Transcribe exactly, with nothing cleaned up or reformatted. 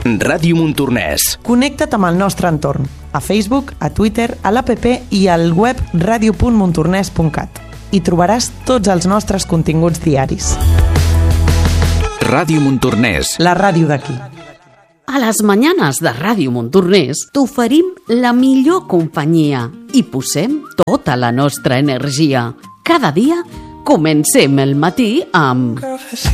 Ràdio Montornès. Connecta't amb el nostre entorn, a Facebook, a Twitter, a l'app i al web radio punt montornès punt cat. Hi trobaràs tots els nostres continguts diaris. Ràdio Montornès. La ràdio d'aquí. A les mañanes de Ràdio Montornès t'oferim la millor companyia i posem tota la nostra energia. Cada dia comencem el matí amb...